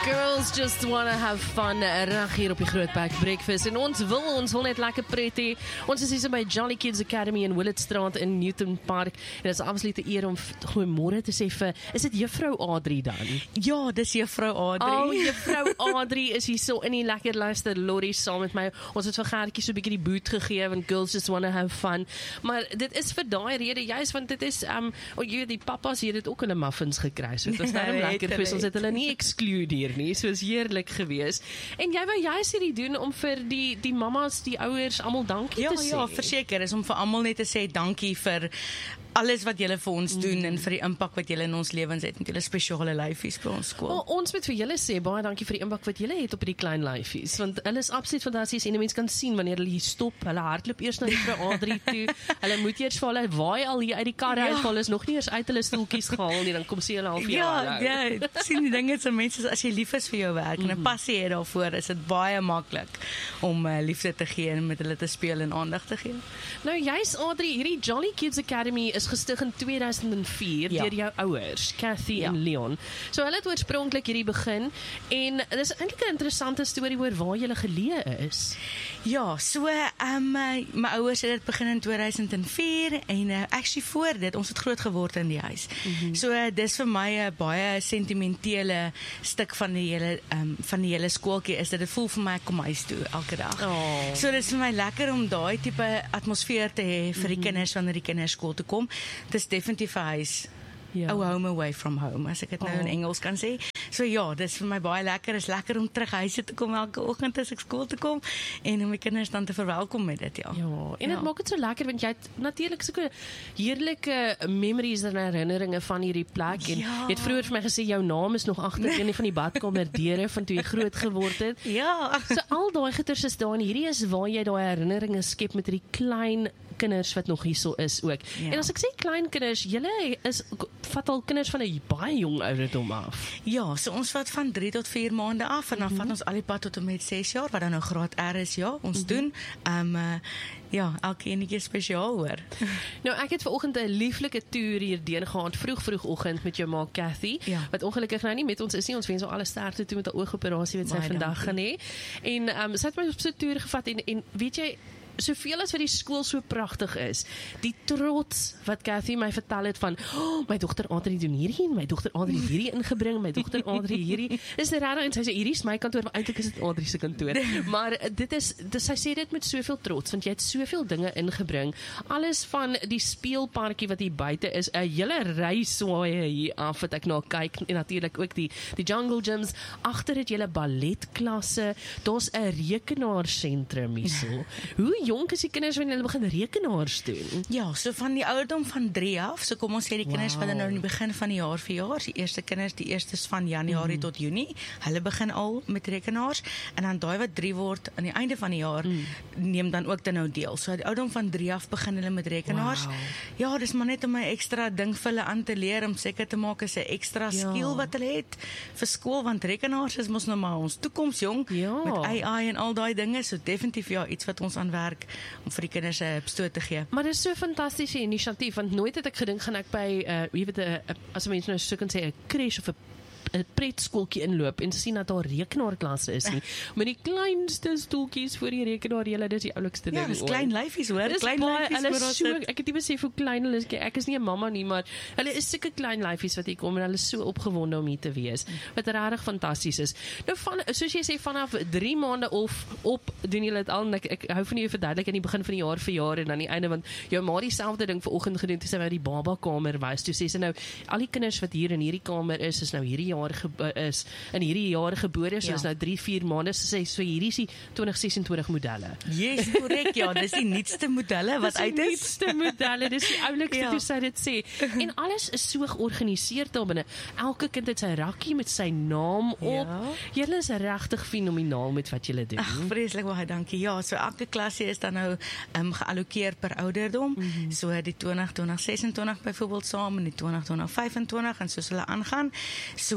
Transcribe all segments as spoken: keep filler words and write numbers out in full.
Girls just wanna have fun reg hier op die Grootberg Breakfast en ons wil ons wil net lekker pret hê. Ons is hier by Jolly Kids Academy in Willetstraat in Newton Park en dit is absolute eer om goeiemôre te sê vir, is dit juffrou Adrie dan? Ja, dis juffrou Adrie. Oh, juffrou Adrie is hier so in die lekker luister Lorrie saam met my. Ons het vir Gertjie so 'n bietjie die boot gegee want girls just wanna have fun. Maar dit is vir daai rede juist want dit is um oh, jy weet die pappas hier het ook hulle muffins gekry. So dit was daarom lekker vir ons het hulle nie exclude hier nie. So is heerlik gewees. En jy wou juist hierdie doen om vir die die mammas, die ouers almal dankie ja, te sê. Ja, verseker is om vir almal net te sê dankie vir alles wat julle vir ons doen mm. en vir die impak wat julle in ons lewens het met julle spesiale lyfies by ons skool. Oh, ons moet vir julle sê baie dankie vir die impak wat julle het op die klein lyfies want hulle is absoluut fantasties en 'n mens kan sien wanneer hulle hier stop, hulle hardloop eers na die vrou Adrie toe. Hulle moet eers vir hulle waai al hier uit die kar uit, ja. Hulle is nog nie eers uit hulle stoeltjies gehaal nie, dan kom sien hulle al vir ja, jou. Ja, ja, sien die dinge so mense as jy lief is vir jou werk mm-hmm. en 'n passie het daarvoor, is dit baie maklik om uh, liefde te gee en met hulle te speel en aandag te gee. Nou jy's Adrie, hierdie Jolly Kids Academy is gestig in tweeduisend vier ja. deur jou ouers, Cathy ja. en Leon. So hulle het oorspronklik hierdie begin en dis eintlik 'n interessante storie oor waar jy geleë is. Ja, so um, my ouers het dit begin in tweeduisend vier en uh, actually voor dit, ons het groot geword in die huis. Mm-hmm. So uh, dis vir my 'n uh, baie sentimentele stuk van die hele um, van die hele skooltjie is dat dit voel vir my kom huis toe elke dag. Oh. So dis vir my lekker om daai tipe atmosfeer te hê vir die mm-hmm. kinders wanneer die kinders skool toe kom. Dis definitief 'n huis. Ja. A home away from home, as ek dit nou oh. in Engels kan sê. So ja, dis vir my baie lekker, is lekker om terug huis te kom elke oggend as ek skool toe kom en om my kinders dan te verwelkom met dit, ja. Ja, en dit ja. maak dit so lekker want jy het natuurlik so heerlike memories en herinneringe van hierdie plek en ja. jy het vroeër vir my gesê jou naam is nog agter nee. een van die badkamerdeure van toe jy groot geword het. Ja. So al daai goeters is daar en hierdie is waar jy daai herinneringe skep met hierdie klein kinders wat nog hierso is ook. Ja. En as ek sê klein kinders, julle is vat al kinders van 'n baie jong ouderdom af. Ja, so ons vat van drie tot vier maande af en dan mm-hmm. vat ons al die pad tot en met ses jaar wat dan nou graad R is, ja, ons mm-hmm. doen. Um uh, ja, elke enetjie spesiaal hoor. Nou ek het vanoggend 'n lieflike toer hier deur gehad vroeg vroegoggend met jou ma Cathy, ja. wat ongelukkig nou nie met ons is nie. Ons wens haar alle sterkte toe met haar oogoperasie wat sy baie vandag gaan hê. En um sy het my op so 'n toer gevat en en weet jy soveel as wat die skool so pragtig is, die trots wat Cathy my vertel het van, oh, my dogter Adrie doen hierdie en my dogter Adrie hierdie ingebring, my dogter Adrie hierdie, is regtig en sy sê hierdie is my kantoor, maar eintlik is dit Adrie se kantoor. Maar dit is, dis, sy sê dit met soveel trots, want jy het soveel dinge ingebring, alles van die speelparkie wat hier buite is, 'n hele reis swaaie hier af wat ek na kyk en natuurlik ook die die jungle gyms, agter het jy balletklasse, daar's 'n rekenaarsentrum hierso. Hoe jonk is die kinders wanneer hulle begin rekenaars doen? Ja, so van die ouderdom van drie af, so kom ons sê die kinders wow. wat nou in die begin van die jaar vir jaar, die eerste kinders, die eerstes van Januarie mm. tot Junie, hulle begin al met rekenaars, en dan daai wat drie word, aan die einde van die jaar, mm. neem dan ook dan nou deel. So die ouderdom van drie af begin hulle met rekenaars. Wow. Ja, dis maar net om 'n ekstra ding vir hulle aan te leer, om seker te maak is 'n ekstra ja. skill wat hulle het vir skool, want rekenaars is mos nou maar ons toekoms jong, ja. met A I en al daai dinge, so definitief ja, iets wat ons aan werk om vir die kinders 'n stoot te gee. Maar dit is so 'n fantastiese inisiatief want nooit het ek gedink gaan ek by uh, jy weet 'n as mense nou so kan sê 'n crash of 'n 'n pretskooltjie inloop en sien dat daar rekenaarklasse is nie. Met die kleinste stoeltjies voor die rekenaar, julle dis die oulikste ding. Ja, dis klein lyfies hoor. Dis klein lyfies hulle is so, ek het nie besef hoe klein hulle is. Ek is nie 'n mamma nie, maar hulle is sulke klein lyfies wat hier kom en hulle is so opgewonde om hier te wees. Wat regtig fantasties is. Nou van soos jy sê vanaf drie maande of op doen julle dit al en ek, ek hou van jou verduidelik aan die begin van die jaar vir jaar en aan die einde want jou ma dieselfde ding vanoggend gedoen toe sy by die baba kamer was. Toe sê sy nou al die kinders wat hier in hierdie kamer is is nou hierdie jaar is in hierdie jare gebore, so ja. is nou drie vier maande, so sê so hierdie is die twintig sesentwintig modelle. Yes, korrek, ja, dis die nuutste modelle wat uit is. Dis die nuutste modelle, dis die oulikste ja. toe sy dit sê. En alles is so georganiseer daar binne. Elke kind het sy rakkie met sy naam op. Ja. Julle is regtig fenomenaal met wat julle doen. Ag, vreeslik baie dankie. Ja, so elke klasie is dan nou um, geallokeer per ouderdom. Mm-hmm. So die twintig twintig sesentwintig byvoorbeeld saam en die twintig twintig vyfentwintig en soos hulle aangaan. So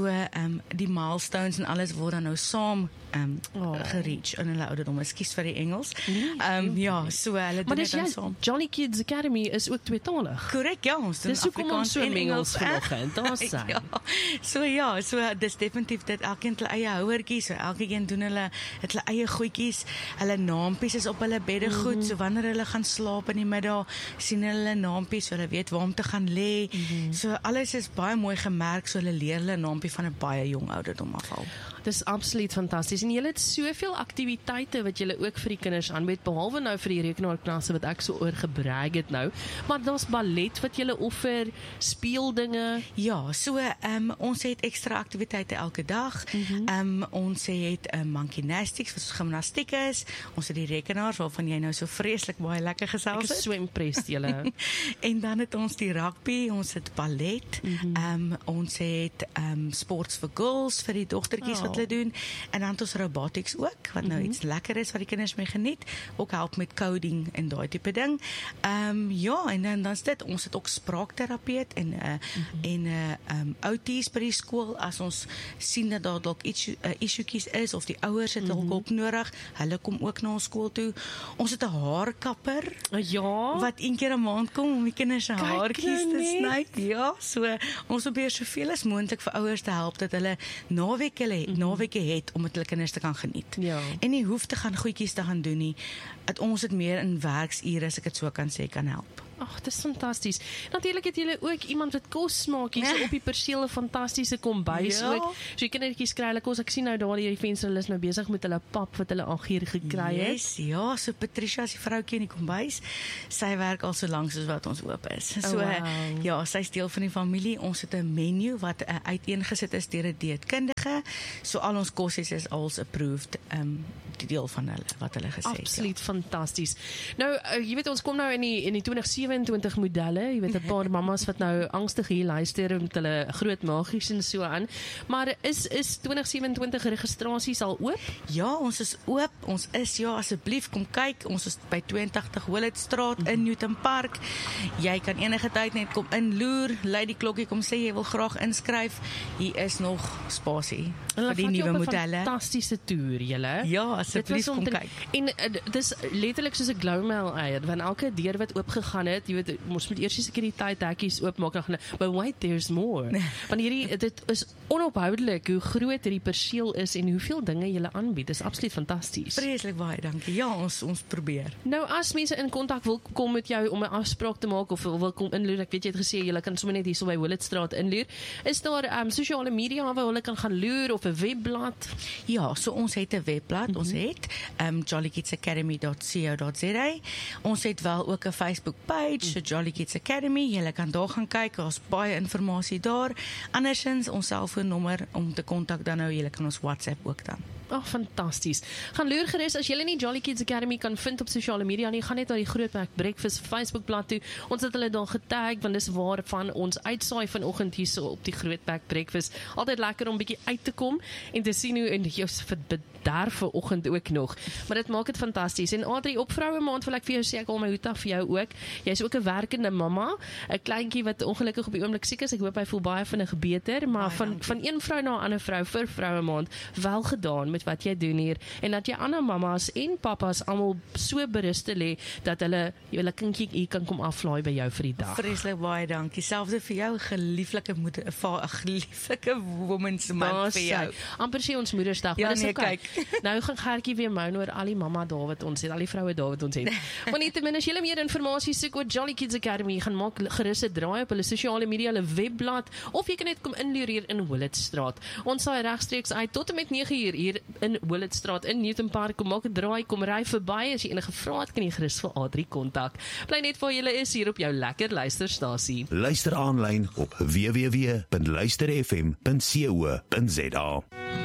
So um, die milestones en alles word dan nou saam um, oh. gereach in hulle ouderdom. Ekskuus vir die Engels. Um, ja, so hulle doen dit dan saam. Jolly Kids Academy is ook tweetalig. Korrek, ja, ons doen dis Afrikaans so en Engels vanoggend. Daar sê. Ja. So ja, so dis definitief dit elkeen hulle eie houertjies, so elkeen doen hulle het hulle eie goedjies. Hulle naampies is op hulle bedde goed, mm -hmm. so wanneer hulle gaan slaap in die middag, sien hulle naampies, so hulle weet waar om te gaan lê. Mm -hmm. So alles is baie mooi gemerk, so hulle leer hulle naampie van 'n baie jong ouderdom af al. Dis absoluut fantasties. En julle het soveel aktiwiteite wat julle ook vir die kinders aanbied, behalwe nou vir die rekenaarklasse wat ek so oor gebrag het nou. Maar daar's ballet wat julle offer, speeldinge. Ja, so um, ons het ekstra aktiwiteite elke dag. Mm-hmm. um, ons het um, monkey gymnastics wat gimnastiek is. Ons het die rekenaars waarvan jy nou so vreeslik baie lekker gesels het. Ek is so impressed julle. En dan het ons die rugby, ons het ballet. Mm-hmm. um, ons het um, sports vir girls vir die dogtertjies oh. wat hulle doen, en dan het ons robotics ook, wat nou mm-hmm. iets lekker is, wat die kinders mee geniet, ook help met coding en daai tipe ding. Um, ja, en dan, dan is dit, ons het ook spraakterapeut, en, uh, mm-hmm. en uh, um, outies by die skool, as ons sien dat daar dalk issue, uh, issuekies is, of die ouers het mm-hmm. hulp nodig, hulle kom ook na ons skool toe. Ons het 'n haarkapper, ja. wat een keer 'n maand kom, om die kinders se haartjies te sny. Ja, so, ons probeer soveel as moontlik vir ouers te help, dat hulle naweek hulle het, mm-hmm. naweke het, om met hulle kinders te kan geniet. Ja. En nie hoef te gaan goedjies te gaan doen nie, dat ons het meer in werksure, as ek het so kan sê, kan help. Ag, dis fantasties. Natuurlik het julle ook iemand wat kos maak, hier so op die perseel 'n fantastiese kombuis ja. ook. So die kindertjies kry hulle kos. Ek sien nou daar hierdie venster, hulle is nou besig met hulle pap wat hulle aangier gekry het. Yes, ja, so Patricia is die vroutjie in die kombuis. Sy werk al so lank soos wat ons oop is. So oh, wow. ja, sy is deel van die familie. Ons het 'n menu wat uh, uiteengesit is deur 'n dieetkundige. So al ons kos is, is als approved, um, die deel van hulle wat hulle gesê het. Absoluut ja. fantasties. Nou, uh, jy weet ons kom nou in die in die twintig sewenentwintig modelle. Jy weet 'n paar mammas wat nou angstig hier luister met hulle groot magies en so aan. Maar is is twintig sewenentwintig registrasies al oop? Ja, ons is oop. Ons is ja, asseblief kom kyk. Ons is by twee en agtig Willetstraat mm-hmm. in Newton Park. Jy kan enige tyd net kom inloer, lui die klokkie, kom sê jy wil graag inskryf. Hier is nog spasie vir die nuwe modelle. Fantastiese toer, julle. Ja, asseblief kom kyk. En uh, dis letterlik soos 'n glowmail eier, want elke deur wat oop gegaan het, jy weet, ons moet eers die sekuriteit hekkies oopmaak, dan but wait, there's more. Want hierdie dit is onophoudelik hoe groot hierdie perseel is en hoeveel dinge julle aanbied. Dis absoluut fantasties. Vreeslik baie dankie. Ja, ons ons probeer. Nou as mense in kontak wil kom met jou om 'n afspraak te maak of wil kom inloer, ek weet jy het gesê julle kan sommer net hier so by Willetstraat inloer. Is daar um, sosiale media waar hulle kan gaan loer of 'n webblad? Ja, so ons het 'n webblad, mm-hmm. ons het um, jolly kids academy dot co dot za. Ons het wel ook 'n Facebook page, mm. so Jolly Kids Academy. Julle kan daar gaan kyk, daar's baie inligting daar. Andersins ons selfoonnommer om te kontak dan nou, julle kan ons WhatsApp ook dan. Ag, oh, fantasties. Gaan loer gerus as julle nie Jolly Kids Academy kan vind op sosiale media nie, gaan net na die Grootberg Breakfast Facebookblad toe. Ons het hulle daar getag, want dis waarvan ons uitsaai vanoggend hier so op die Grootberg Breakfast. Altyd lekker om bietjie uit te kom en te sien hoe en jy daar vanoggend ook nog. Maar dit maak dit fantasties. En Adri, op Vroue Maand wil ek vir jou sê, ek al my hoed af vir jou ook. Jy's ook 'n werkende mamma, 'n kleintjie wat ongelukkig op die oomblik siek is. Ek hoop hy voel baie vinnig beter, maar baie van dankie. Van een vrou na 'n ander vrou vir Vroue Maand, wel gedaan met wat jy doen hier en dat jy ander mammas en pappas almal so berus te lê dat hulle julle kindjie hier kan kom aflaai by jou vir die dag. Vreeslik baie dankie. Selfs vir jou gelieflike moeder, 'n gelieflike woman's month vir jou. Amper sê ons Moedersdag, ja, maar nee, okay. kyk. Nou gaan Gertjie weer moun oor al die mamma daar wat ons het, al die vroue daar wat ons het. Maar nietemin as jy meer inligting soek oor Jolly Kids Academy, gaan maak gerus 'n draai op hulle sosiale media, hulle webblad, of jy kan net kom inloer hier in Willetstraat. Ons saai regstreeks uit tot en met nege uur hier in Willetstraat in Newton Park. Kom maak 'n draai, kom ry verby. As jy enige vrae het, kan jy gerus vir Adri kontak. Bly net waar jy is hier op jou lekker luisterstasie. Luister aanlyn op w w w punt luister f m punt co punt za.